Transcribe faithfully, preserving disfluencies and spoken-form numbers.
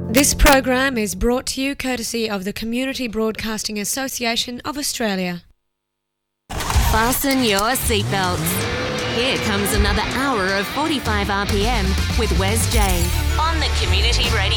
This program is brought to you courtesy of the Community Broadcasting Association of Australia. Fasten your seatbelts. Here comes another hour of forty-five R P M with Wes J on the Community Radio